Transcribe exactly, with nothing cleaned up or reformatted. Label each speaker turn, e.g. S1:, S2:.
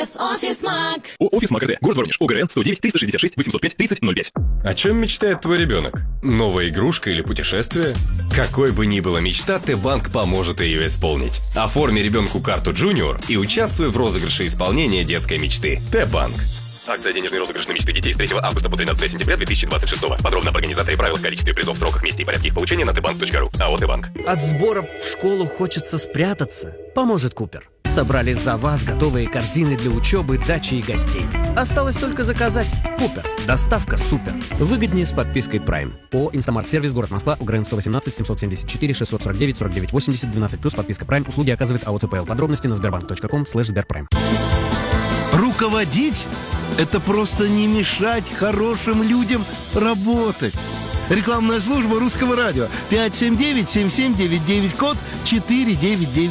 S1: СМС Офис Маг.
S2: Офис Маг РТ. Город Воронеж. ОГРН сто девять триста шестьдесят шесть восемьсот пять тридцать ноль пять.
S3: О чем мечтает твой ребенок? Новая игрушка или путешествие? Какой бы ни была мечта, Т-банк поможет ее исполнить. Оформи ребенку карту Junior и участвуй в розыгрыше исполнения детской мечты. Т-банк. Акция «Денежный розыгрыш на мечты детей» с третьего августа по тринадцатое сентября две тысячи двадцать шестого. Подробно об организаторе, правилах, количестве призов, сроках, месте и порядке их получения на тбанк точка ру. АО «Т-банк».
S4: От сборов в школу хочется спрятаться. Поможет Купер. Собрали за вас готовые корзины для учебы, дачи и гостей. Осталось только заказать. Купер. Доставка супер. Выгоднее с подпиской Prime. ООО «Инстамарт-сервис», город Москва, УГРН сто восемнадцать семьсот семьдесят четыре шестьсот сорок девять сорок девять восемьдесят двенадцать плюс подписка Prime. Услуги оказывает АО ЦПЛ. Подробности на сбербанк точка ком слэш сберпрайм.
S5: Руководить – это просто не мешать хорошим людям работать. Рекламная служба Русского радио. пять семь девять семь семь девять девять, код четыре девять девять.